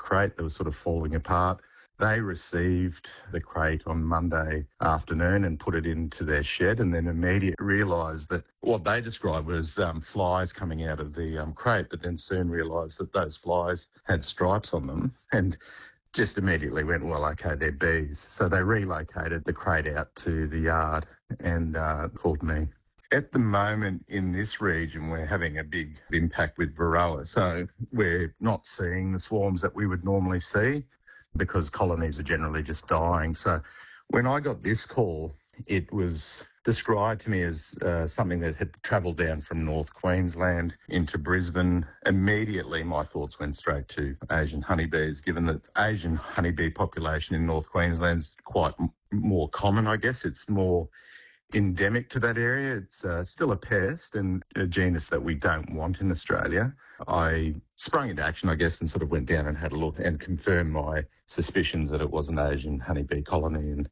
crate that was sort of falling apart. They received the crate on Monday afternoon and put it into their shed, and then immediately realised that what they described was flies coming out of the crate, but then soon realised that those flies had stripes on them and just immediately went, well, okay, they're bees. So they relocated the crate out to the yard and called me. At the moment in this region, we're having a big impact with Varroa. So we're not seeing the swarms that we would normally see because colonies are generally just dying. So when I got this call, it was described to me as something that had travelled down from North Queensland into Brisbane. Immediately, my thoughts went straight to Asian honeybees, given that Asian honeybee population in North Queensland is quite more common, I guess. It's more endemic to that area. It's still a pest and a genus that we don't want in Australia. I sprung into action, I guess, and sort of went down and had a look and confirmed my suspicions that it was an Asian honeybee colony. And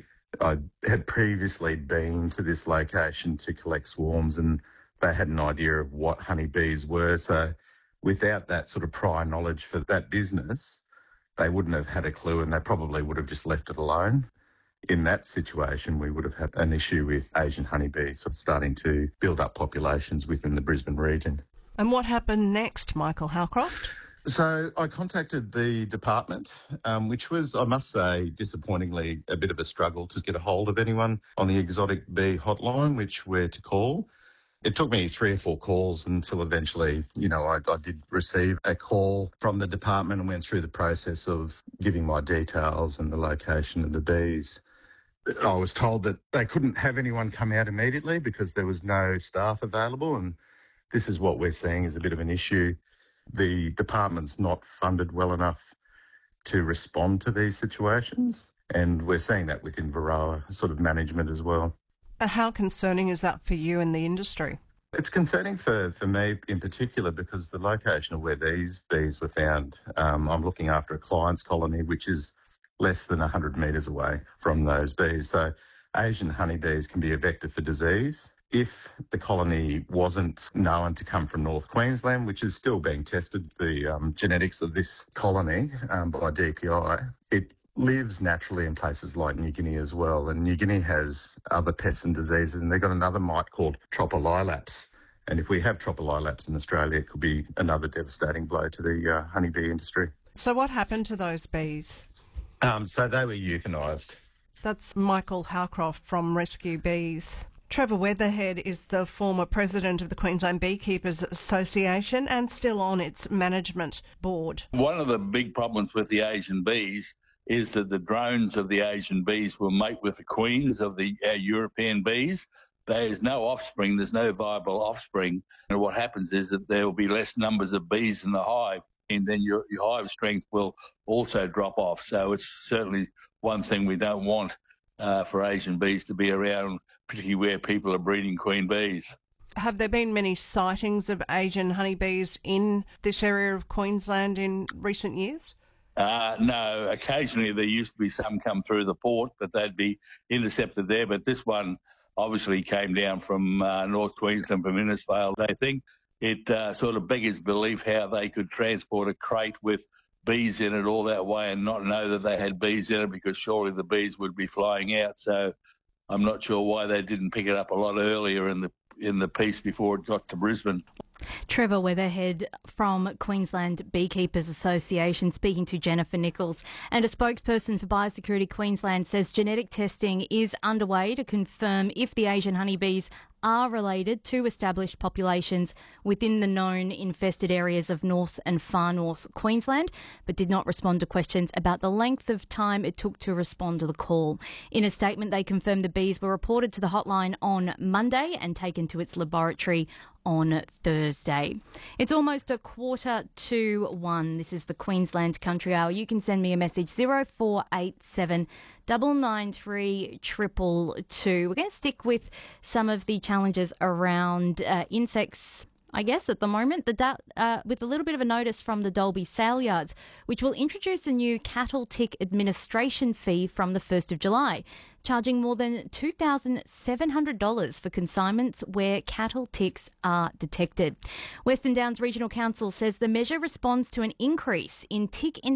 I had previously been to this location to collect swarms, and they had an idea of what honeybees were. So without that sort of prior knowledge for that business, they wouldn't have had a clue, and they probably would have just left it alone. In that situation, we would have had an issue with Asian honeybees sort of starting to build up populations within the Brisbane region. And what happened next, Michael Howcroft? So I contacted the department, which was, I must say, disappointingly a bit of a struggle to get a hold of anyone on the exotic bee hotline, which we're to call. It took me 3 or 4 calls until eventually, I did receive a call from the department and went through the process of giving my details and the location of the bees. I was told that they couldn't have anyone come out immediately because there was no staff available, and this is what we're seeing as a bit of an issue. The department's not funded well enough to respond to these situations, and we're seeing that within Varroa sort of management as well. How concerning is that for you in the industry? It's concerning for me in particular because the location of where these bees were found, I'm looking after a client's colony which is less than 100 metres away from those bees. So Asian honeybees can be a vector for disease. If the colony wasn't known to come from North Queensland, which is still being tested, the genetics of this colony by DPI, it lives naturally in places like New Guinea as well. And New Guinea has other pests and diseases, and they've got another mite called Tropolilaps. And if we have Tropolilaps in Australia, it could be another devastating blow to the honeybee industry. So what happened to those bees? So they were euthanised. That's Michael Howcroft from Rescue Bees. Trevor Weatherhead is the former president of the Queensland Beekeepers Association and still on its management board. One of the big problems with the Asian bees is that the drones of the Asian bees will mate with the queens of the European bees. There's no offspring, there's no viable offspring. And what happens is that there will be less numbers of bees in the hive, and then your hive strength will also drop off. So it's certainly one thing we don't want for Asian bees to be around, particularly where people are breeding queen bees. Have there been many sightings of Asian honeybees in this area of Queensland in recent years? No, occasionally there used to be some come through the port, but they'd be intercepted there. But this one obviously came down from North Queensland, from Innisfail. They think it sort of beggars belief how they could transport a crate with bees in it all that way and not know that they had bees in it, because surely the bees would be flying out. So I'm not sure why they didn't pick it up a lot earlier in the piece before it got to Brisbane. Trevor Weatherhead from Queensland Beekeepers Association speaking to Jennifer Nichols. And a spokesperson for Biosecurity Queensland says genetic testing is underway to confirm if the Asian honeybees are related to established populations within the known infested areas of North and Far North Queensland, but did not respond to questions about the length of time it took to respond to the call. In a statement, they confirmed the bees were reported to the hotline on Monday and taken to its laboratory on Thursday. It's almost 1:45. This is the Queensland Country Hour. You can send me a message 0487 993 222. We're going to stick with some of the challenges around insects, I guess, at the moment, with a little bit of a notice from the Dalby Sale Yards, which will introduce a new cattle tick administration fee from the 1st of July, charging more than $2,700 for consignments where cattle ticks are detected. Western Downs Regional Council says the measure responds to an increase in tick